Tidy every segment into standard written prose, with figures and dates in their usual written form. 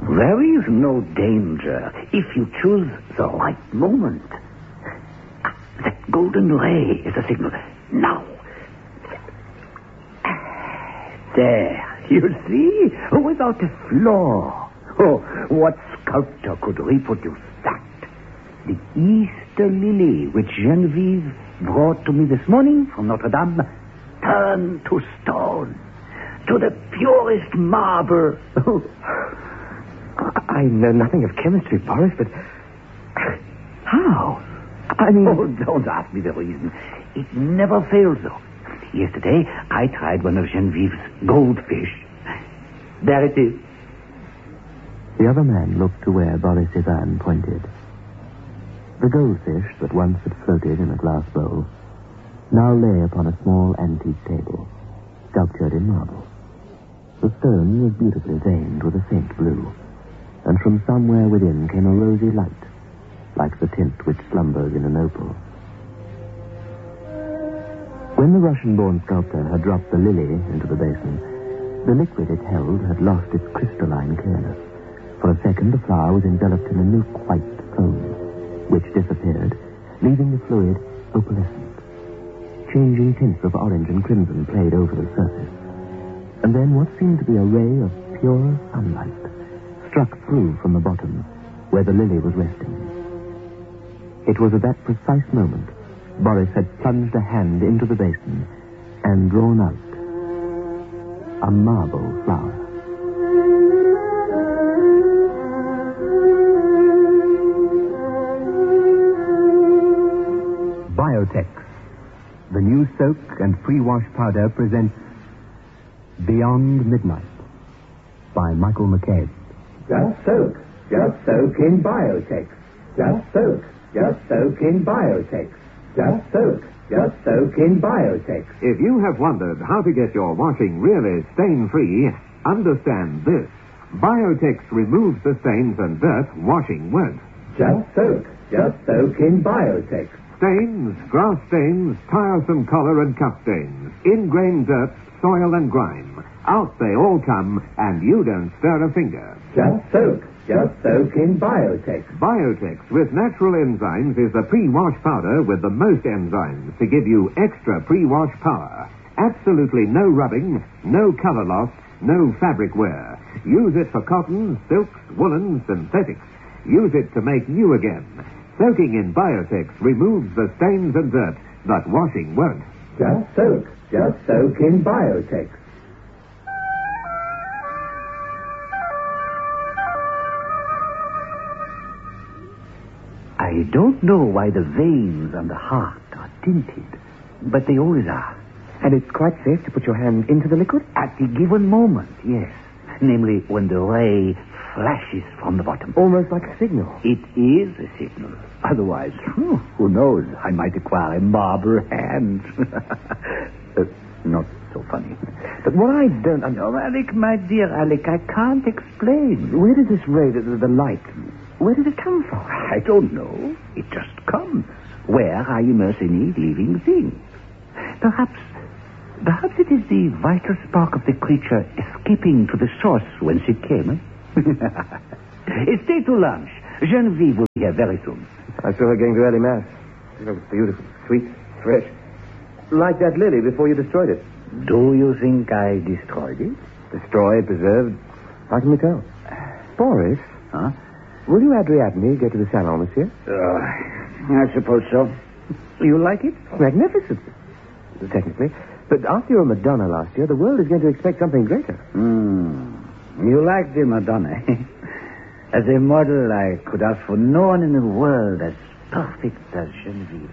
There is no danger if you choose the right moment. That golden ray is a signal. Now. There, you see? Without a flaw. Oh, what sculptor could reproduce that? The Easter lily which Genevieve brought to me this morning from Notre Dame turned to stone, to the purest marble. I know nothing of chemistry, Boris, but how? I mean... Oh, don't ask me the reason. It never fails, though. Yesterday, I tried one of Genevieve's goldfish. There it is. The other man looked to where Boris Ivan pointed. The goldfish that once had floated in a glass bowl now lay upon a small antique table, sculptured in marble. The stone was beautifully veined with a faint blue, and from somewhere within came a rosy light, like the tint which slumbers in an opal. When the Russian-born sculptor had dropped the lily into the basin, the liquid it held had lost its crystalline clearness. For a second, the flower was enveloped in a milk white foam, which disappeared, leaving the fluid opalescent. Changing tints of orange and crimson played over the surface. And then what seemed to be a ray of pure sunlight struck through from the bottom, where the lily was resting. It was at that precise moment Boris had plunged a hand into the basin and drawn out a marble flower. Biotex, the new soak and pre-wash powder, presents Beyond Midnight by Michael McCabe. Just soak in Biotex. Just soak in Biotex. Just soak in Biotex. If you have wondered how to get your washing really stain-free, understand this. Biotex removes the stains and dirt washing won't. Just soak in Biotex. Stains, grass stains, tiresome collar and cup stains, ingrained dirt, soil and grime. Out they all come, and you don't stir a finger. Just soak in Biotex. Biotex with natural enzymes is the pre-wash powder with the most enzymes to give you extra pre-wash power. Absolutely no rubbing, no color loss, no fabric wear. Use it for cottons, silks, woolens, synthetics. Use it to make new again. Soaking in Biotex removes the stains and dirt that washing won't. Just soak in Biotex. I don't know why the veins on the heart are tinted, but they always are. And it's quite safe to put your hand into the liquid? At the given moment, yes. Namely, when the ray flashes from the bottom. Almost like a signal. It is a signal. Otherwise, who knows, I might acquire a marble hand. Not so funny. But what I don't... No, Alec, my dear Alec, I can't explain. Where did this ray, the light, where did it come from? I don't know. It just comes. Where I immerse any living thing. Perhaps it is the vital spark of the creature escaping to the source whence it came. Stay to lunch. Genevieve will be here very soon. I saw her going to early mass. It was beautiful, sweet, fresh. Like that lily before you destroyed it. Do you think I destroyed it? Destroyed, preserved. How can we tell? Boris? Huh? Will you Adriadne get to the salon, monsieur? I suppose so. You like it? Magnificent. Technically. But after your Madonna last year, the world is going to expect something greater. You like the Madonna. As a model, I could ask for no one in the world as perfect as Genevieve.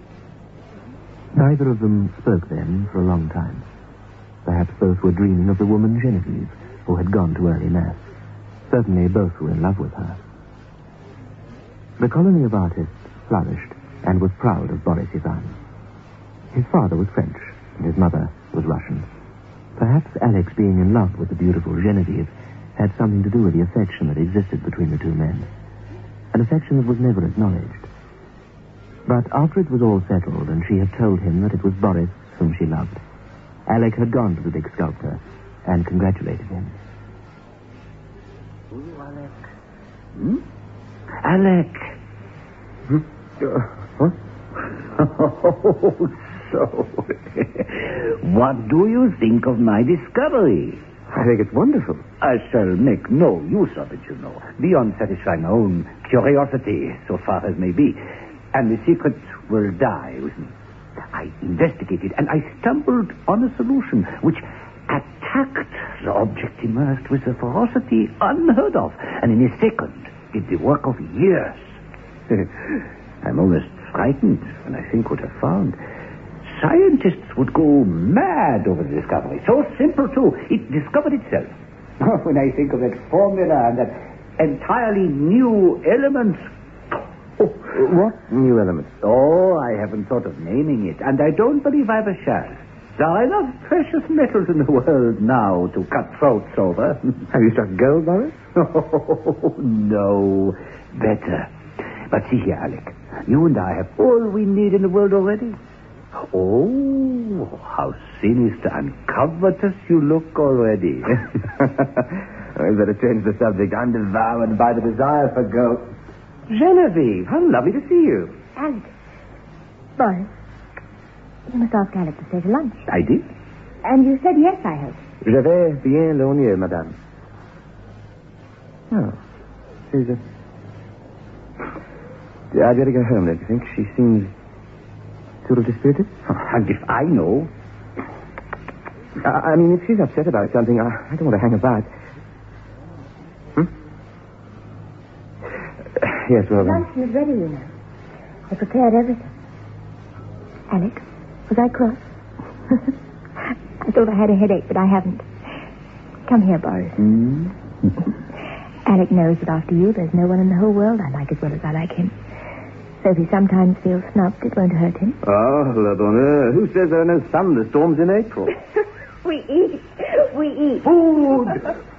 Neither of them spoke then for a long time. Perhaps both were dreaming of the woman Genevieve, who had gone to early mass. Certainly both were in love with her. The colony of artists flourished and was proud of Boris Ivan. His father was French, and his mother was Russian. Perhaps Alex being in love with the beautiful Genevieve had something to do with the affection that existed between the two men. An affection that was never acknowledged. But after it was all settled and she had told him that it was Boris whom she loved, Alec had gone to the big sculptor and congratulated him. Ooh, Alec. Hmm? Alec. What? Oh, so. What do you think of my discovery? I think it's wonderful. I shall make no use of it, you know, beyond satisfying my own curiosity, so far as may be. And the secret will die with me. I investigated, and I stumbled on a solution which attacked the object immersed with a ferocity unheard of, and in a second did the work of years. I'm almost frightened when I think what I've found. Scientists would go mad over the discovery. So simple, too. It discovered itself. When I think of that formula and that entirely new element... What new element? Oh, I haven't thought of naming it, and I don't believe I ever shall. There are enough precious metals in the world now to cut throats over. Have you struck gold, Boris? Oh, no. Better. But see here, Alec. You and I have all we need in the world already. Oh, how sinister and covetous you look already. I better change the subject. I'm devoured by the desire for gold. Genevieve, how lovely to see you. Alec. Boris, you must ask Alec to stay to lunch. I did. And you said yes, I hope. Je vais bien l'honneur, madame. Oh, she's a... I'd better go home, don't you think? She seems sort of dispirited. And if I know... I mean, if she's upset about something, I don't want to hang about. Yes, well... Luncheon is ready, you know. I prepared everything. Alec, was I cross? I thought I had a headache, but I haven't. Come here, Boris. Alec knows that after you, there's no one in the whole world I like as well as I like him. So if he sometimes feels snubbed, it won't hurt him. Oh, la bonne. Who says there are no thunderstorms in April? We eat. We eat. Food!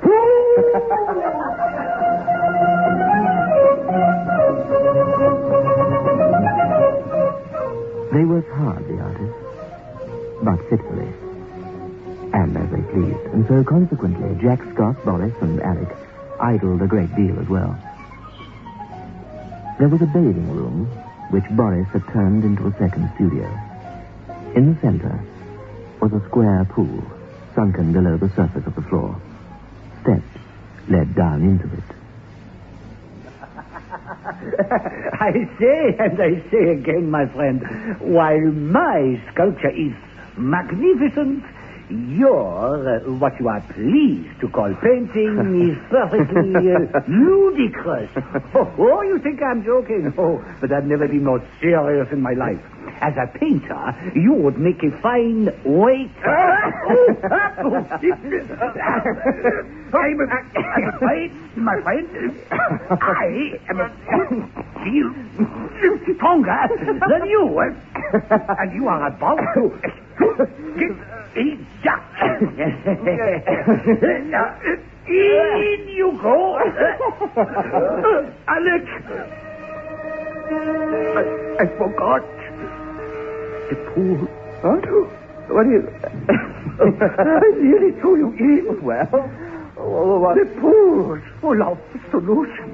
They worked hard, the artists, but fitfully, and as they pleased. And so, consequently, Jack Scott, Boris, and Alec idled a great deal as well. There was a bathing room, which Boris had turned into a second studio. In the center was a square pool, sunken below the surface of the floor. Steps led down into it. I say, and I say again, my friend, while my sculpture is magnificent, your, what you are pleased to call painting, is perfectly ludicrous. Oh, you think I'm joking? Oh, but I've never been more serious in my life. As a painter, you would make a fine waiter. I'm afraid, my friend, I feel stronger than you. And you are about to get now, in you go. Alec. I forgot. The pool. What? What do you... I nearly threw you in. Well, what? The pool's full of solution.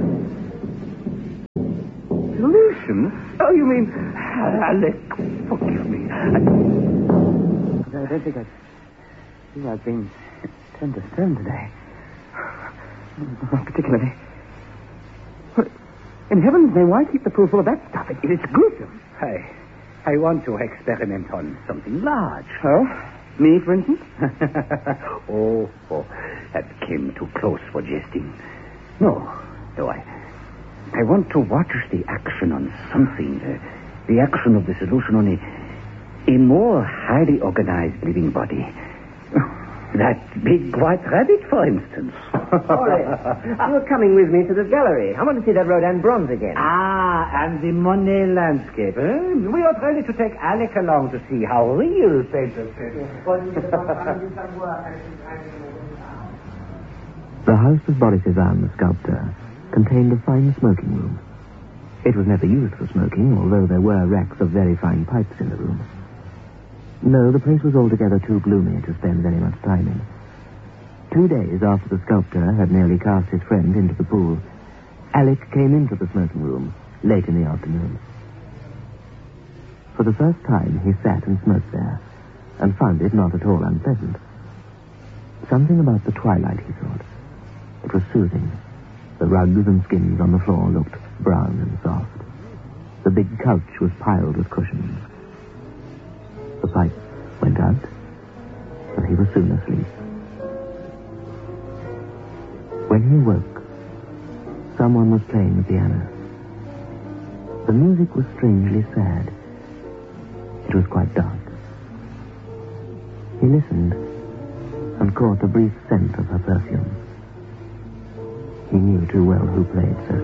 Solution? Oh, you mean... Alec, forgive me. I don't think I've been turned to stone today. Not particularly. What? In heaven's name, why keep the pool full of that stuff? It is gruesome. I want to experiment on something large. Oh? Me, for instance? oh, that came too close for jesting. No, I want to watch the action on something, the action of the solution on a more highly organized living body. That big white rabbit, for instance. You were coming with me to the gallery. I want to see that Rodin bronze again. Ah, and the Monet landscape. We ought really to take Alec along to see how real painters paint. The house of Boris Ivan, the sculptor, contained a fine smoking room. It was never used for smoking, although there were racks of very fine pipes in the room. No, the place was altogether too gloomy to spend very much time in. 2 days after the sculptor had nearly cast his friend into the pool, Alec came into the smoking room late in the afternoon. For the first time, he sat and smoked there, and found it not at all unpleasant. Something about the twilight, he thought. It was soothing. The rugs and skins on the floor looked brown and soft. The big couch was piled with cushions. The pipe went out, and he was soon asleep. When he awoke, someone was playing the piano. The music was strangely sad. It was quite dark. He listened and caught a brief scent of her perfume. He knew too well who played so